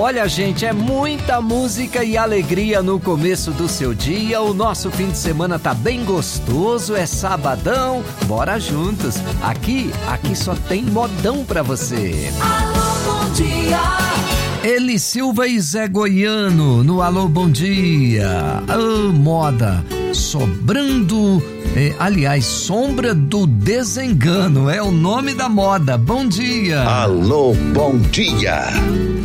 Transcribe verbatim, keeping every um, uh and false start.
Olha, gente, é muita música e alegria no começo do seu dia. O nosso fim de semana tá bem gostoso, é sabadão. Bora juntos. Aqui, aqui só tem modão pra você. Alô, bom dia. Eli Silva e Zé Goiano no Alô, bom dia. Oh, moda sobrando, eh, aliás, sombra do desengano é o nome da moda. Bom dia. Alô, bom dia.